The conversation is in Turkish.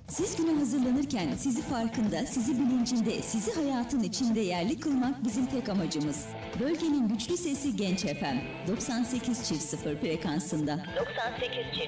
Siz güne hazırlanırken sizi farkında, sizi bilincinde, sizi hayatın içinde yerli kılmak bizim tek amacımız. Bölgenin güçlü sesi Genç FM 98.0 frekansında. 98.0